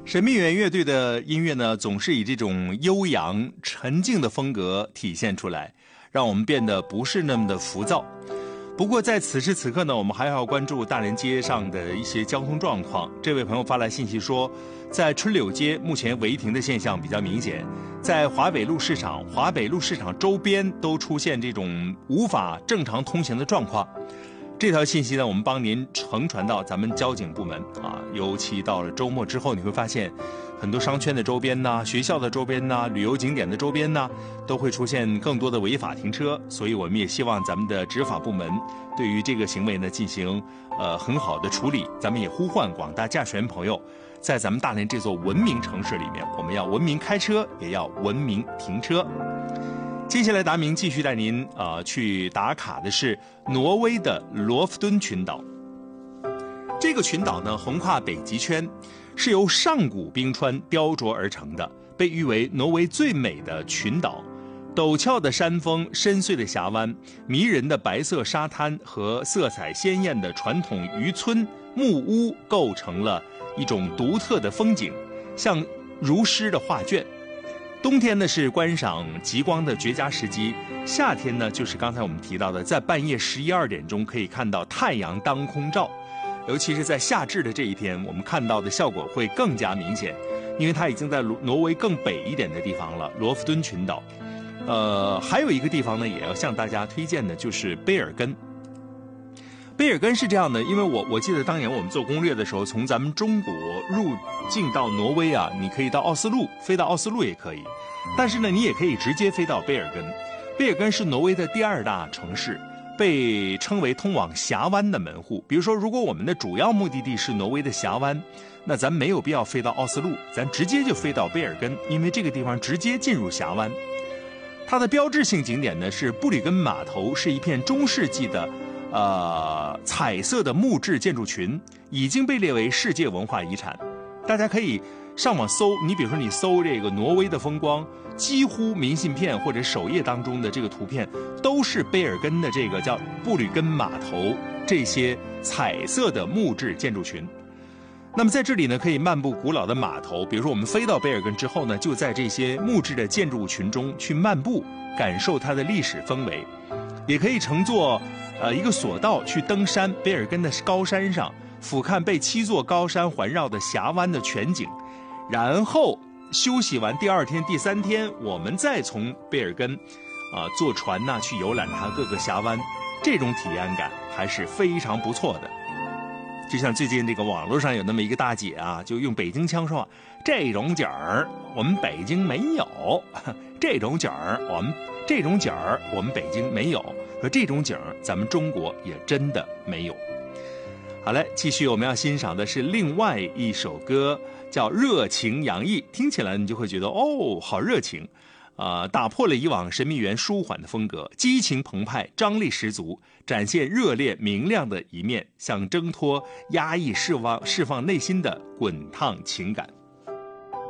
神秘园乐队的音乐呢，总是以这种悠扬沉静的风格体现出来，让我们变得不是那么的浮躁。不过在此时此刻呢，我们还要关注大连街上的一些交通状况。这位朋友发来信息说，在春柳街目前违停的现象比较明显，在华北路市场周边都出现这种无法正常通行的状况。这条信息呢，我们帮您承传到咱们交警部门啊。尤其到了周末之后，你会发现很多商圈的周边呐、学校的周边呐、旅游景点的周边呐，都会出现更多的违法停车。所以我们也希望咱们的执法部门对于这个行为呢进行很好的处理。咱们也呼唤广大驾驶员朋友，在咱们大连这座文明城市里面，我们要文明开车，也要文明停车。接下来达明继续带您去打卡的是挪威的罗夫敦群岛。这个群岛呢横跨北极圈，是由上古冰川雕琢而成的，被誉为挪威最美的群岛。陡峭的山峰、深邃的峡湾、迷人的白色沙滩和色彩鲜艳的传统渔村木屋构成了一种独特的风景，像如诗的画卷。冬天呢是观赏极光的绝佳时机，夏天呢就是刚才我们提到的，在半夜11、12点钟可以看到太阳当空照，尤其是在夏至的这一天，我们看到的效果会更加明显，因为它已经在挪威更北一点的地方了，罗夫敦群岛。还有一个地方呢，也要向大家推荐的，就是卑尔根。卑尔根是这样的，因为我记得当年我们做攻略的时候，从咱们中国入境到挪威啊，你可以到奥斯陆，飞到奥斯陆也可以，但是呢，你也可以直接飞到卑尔根。卑尔根是挪威的第2大城市，被称为通往峡湾的门户。比如说，如果我们的主要目的地是挪威的峡湾，那咱没有必要飞到奥斯陆，咱直接就飞到卑尔根，因为这个地方直接进入峡湾。它的标志性景点呢是布里根码头，是一片中世纪的彩色的木质建筑群，已经被列为世界文化遗产。大家可以上网搜，你比如说你搜这个挪威的风光，几乎明信片或者首页当中的这个图片都是卑尔根的这个叫布吕根码头这些彩色的木质建筑群。那么在这里呢，可以漫步古老的码头，比如说我们飞到卑尔根之后呢，就在这些木质的建筑群中去漫步，感受它的历史氛围。也可以乘坐一个索道去登山，卑尔根的高山上俯瞰被7座高山环绕的峡湾的全景，然后休息完第2天、第3天，我们再从卑尔根坐船去游览它各个峡湾，这种体验感还是非常不错的。就像最近这个网络上有那么一个大姐啊，就用北京腔说，这种景儿我们北京没有，这种景儿我们北京没有，和这种景儿咱们中国也真的没有。好嘞，继续我们要欣赏的是另外一首歌，叫《热情洋溢》，听起来你就会觉得好热情。打破了以往神秘园舒缓的风格，激情澎湃，张力十足，展现热烈明亮的一面，想挣脱压抑，释放内心的滚烫情感。